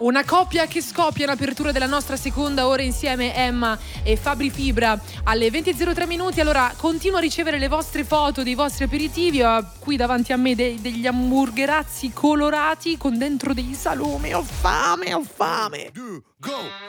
Una coppia che scoppia in apertura della nostra seconda ora insieme, Emma e Fabri Fibra, alle 20:03 minuti. Allora, continuo a ricevere le vostre foto dei vostri aperitivi. Ho qui davanti a me degli hamburgerazzi colorati con dentro dei salumi. Ho fame. Go.